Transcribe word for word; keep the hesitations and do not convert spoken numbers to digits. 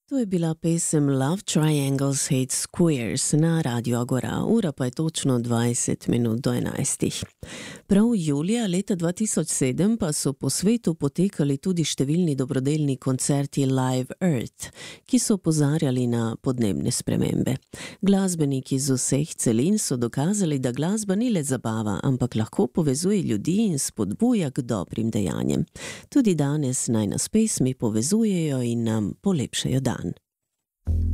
To je bila pesem Love Triangles Hate Squares na Radio Agora, ura pa je točno dvajset minut do enajstih. Prav julija leta dva tisoč sedem pa so po svetu potekali tudi številni dobrodelni koncerti Live Earth, ki so opozarjali na podnebne spremembe. Glasbeniki z vseh celin so dokazali, da glasba ni le zabava, ampak lahko povezuje ljudi in spodbuja k dobrim dejanjem. Tudi danes naj nas pesmi povezujejo in nam polepšajo dan.